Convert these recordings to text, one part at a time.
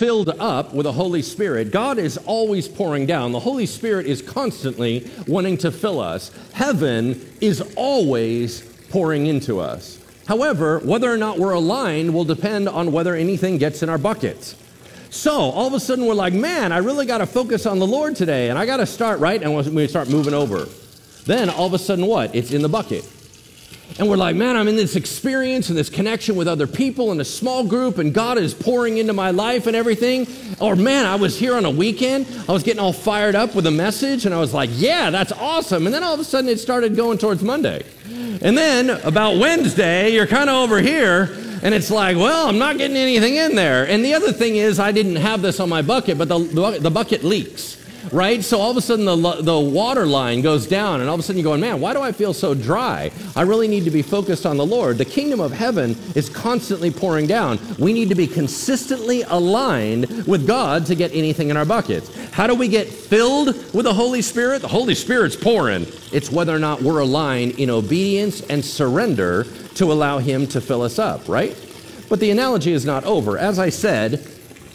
filled up with the Holy Spirit, God is always pouring down. The Holy Spirit is constantly wanting to fill us. Heaven is always pouring into us. However, whether or not we're aligned will depend on whether anything gets in our buckets. So all of a sudden we're like, man, I really got to focus on the Lord today, and I got to start, right? And we start moving over. Then all of a sudden what? It's in the bucket. And we're like, man, I'm in this experience and this connection with other people in a small group, and God is pouring into my life and everything. Or man, I was here on a weekend. I was getting all fired up with a message, and I was like, yeah, that's awesome. And then all of a sudden it started going towards Monday. And then about Wednesday, you're kind of over here, and it's like, well, I'm not getting anything in there. And the other thing is, I didn't have this on my bucket, but the bucket leaks. Right? So all of a sudden the water line goes down, and all of a sudden you're going, man, why do I feel so dry? I really need to be focused on the Lord. The kingdom of heaven is constantly pouring down. We need to be consistently aligned with God to get anything in our buckets. How do we get filled with the Holy Spirit? The Holy Spirit's pouring. It's whether or not we're aligned in obedience and surrender to allow Him to fill us up, right? But the analogy is not over. As I said,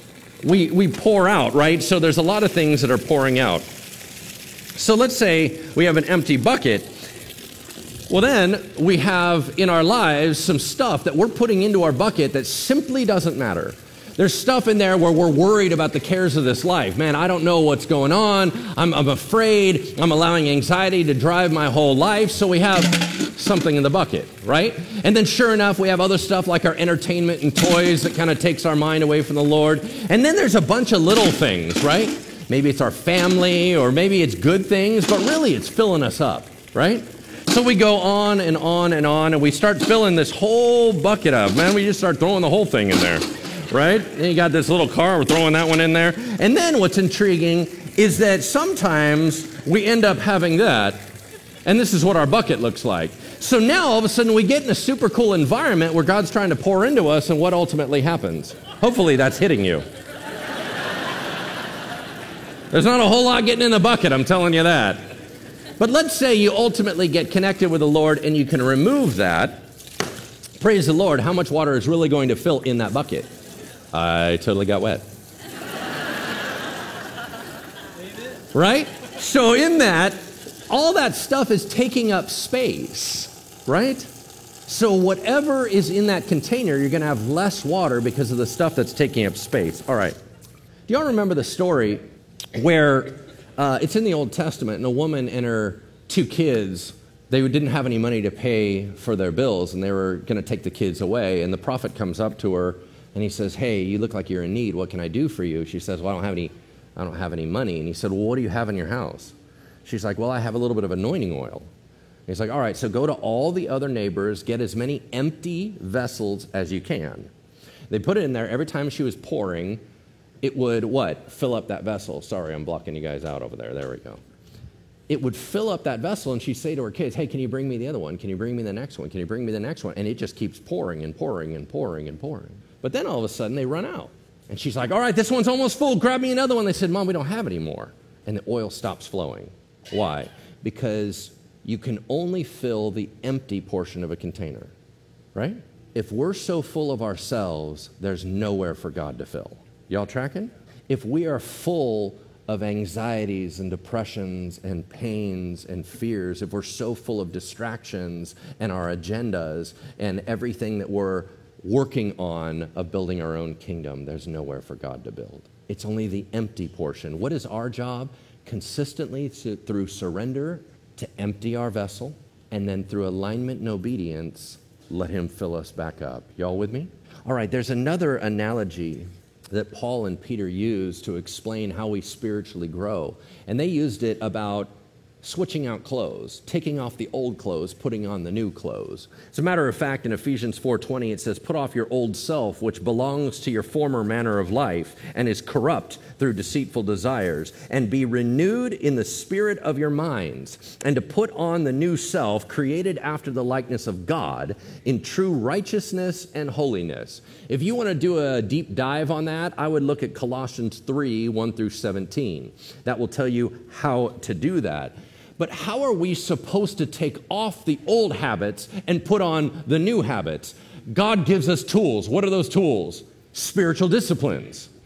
we pour out, right? So there's a lot of things that are pouring out. So let's say we have an empty bucket. Well, then we have in our lives some stuff that we're putting into our bucket that simply doesn't matter. There's stuff in there where we're worried about the cares of this life. Man, I don't know what's going on. I'm afraid. I'm allowing anxiety to drive my whole life. So we have something in the bucket, right? And then sure enough, we have other stuff like our entertainment and toys that kind of takes our mind away from the Lord. And then there's a bunch of little things, right? Maybe it's our family, or maybe it's good things, but really it's filling us up, right? So we go on and on and on, and we start filling this whole bucket up. Man, we just start throwing the whole thing in there, right? And you got this little car, we're throwing that one in there. And then what's intriguing is that sometimes we end up having that, and this is what our bucket looks like. So now all of a sudden we get in a super cool environment where God's trying to pour into us, and what ultimately happens? Hopefully that's hitting you. There's not a whole lot getting in the bucket, I'm telling you that. But let's say you ultimately get connected with the Lord and you can remove that. Praise the Lord, how much water is really going to fill in that bucket? I totally got wet. Right? So in that, all that stuff is taking up space, right? So whatever is in that container, you're going to have less water because of the stuff that's taking up space. All right. Do y'all remember the story where it's in the Old Testament, and a woman and her 2 kids, they didn't have any money to pay for their bills, and they were going to take the kids away, and the prophet comes up to her, and he says, hey, you look like you're in need. What can I do for you? She says, well, I don't have any money. And he said, well, what do you have in your house? She's like, well, I have a little bit of anointing oil. He's like, all right, so go to all the other neighbors, get as many empty vessels as you can. They put it in there. Every time she was pouring, it would, what? Fill up that vessel. Sorry, I'm blocking you guys out over there. There we go. It would fill up that vessel, and she'd say to her kids, hey, can you bring me the other one? Can you bring me the next one? Can you bring me the next one? And it just keeps pouring and pouring and pouring and pouring. But then all of a sudden, they run out. And she's like, all right, this one's almost full. Grab me another one. They said, Mom, we don't have any more. And the oil stops flowing. Why? Because you can only fill the empty portion of a container, right? If we're so full of ourselves, there's nowhere for God to fill. Y'all tracking? If we are full of anxieties and depressions and pains and fears, if we're so full of distractions and our agendas and everything that we're working on of building our own kingdom, there's nowhere for God to build. It's only the empty portion. What is our job? Consistently through surrender to empty our vessel, and then through alignment and obedience, let Him fill us back up. Y'all with me? All right, there's another analogy that Paul and Peter used to explain how we spiritually grow. And they used it about switching out clothes, taking off the old clothes, putting on the new clothes. As a matter of fact, in Ephesians 4:20, it says, put off your old self, which belongs to your former manner of life and is corrupt through deceitful desires, and be renewed in the spirit of your minds, and to put on the new self, created after the likeness of God, in true righteousness and holiness. If you want to do a deep dive on that, I would look at Colossians 3:1-17. That will tell you how to do that. But how are we supposed to take off the old habits and put on the new habits? God gives us tools. What are those tools? Spiritual disciplines,